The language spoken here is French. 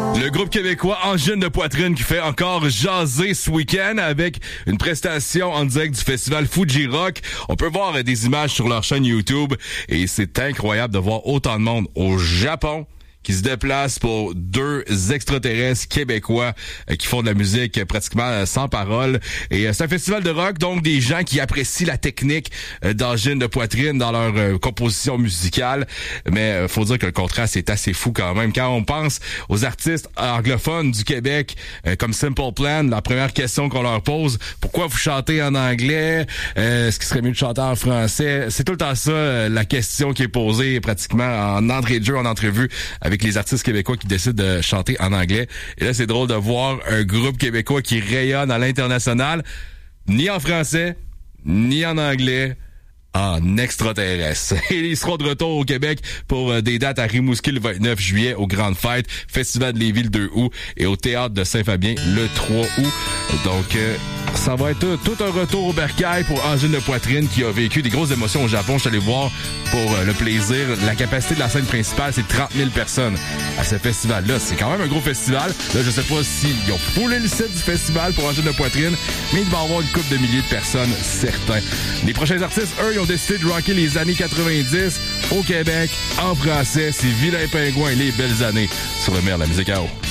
Le groupe québécois Angine de Poitrine qui fait encore jaser ce week-end avec une prestation en direct du festival Fuji Rock. On peut voir des images sur leur chaîne YouTube et c'est incroyable de voir autant de monde au Japon qui se déplacent pour deux extraterrestres québécois qui font de la musique pratiquement sans parole. Et c'est un festival de rock, donc des gens qui apprécient la technique d'Angine de Poitrine dans leur composition musicale. Mais faut dire que le contraste est assez fou quand même. Quand on pense aux artistes anglophones du Québec, comme Simple Plan, la première question qu'on leur pose, pourquoi vous chantez en anglais? Est-ce qu'il serait mieux de chanter en français? C'est tout le temps ça, la question qui est posée pratiquement en entrée de jeu, en entrevue, avec les artistes québécois qui décident de chanter en anglais. Et là, c'est drôle de voir un groupe québécois qui rayonne à l'international, ni en français, ni en anglais, en extraterrestre. Et ils seront de retour au Québec pour des dates à Rimouski le 29 juillet, aux Grandes Fêtes, Festival de Lévis le 2 août et au Théâtre de Saint-Fabien le 3 août. Donc, ça va être tout un retour au bercail pour Angine de Poitrine qui a vécu des grosses émotions au Japon. Je suis allé voir pour le plaisir. La capacité de la scène principale, c'est 30 000 personnes à ce festival-là. C'est quand même un gros festival. Là, je sais pas s'ils ont foulé le site du festival pour Angine de Poitrine, mais il va y avoir une couple de milliers de personnes, certains. Les prochains artistes, eux, ils ont décidé de rocker les années 90 au Québec, en français. C'est Vilain Pingouin, les belles années sur le maire de la musique à eau.